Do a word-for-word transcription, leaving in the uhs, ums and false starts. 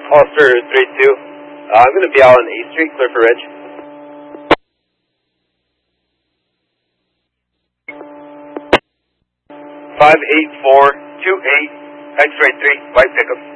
Foster three two. Uh, I'm going to be out on eighth Street, clear for Ridge. five eight four two eight, X-ray three, white pickup.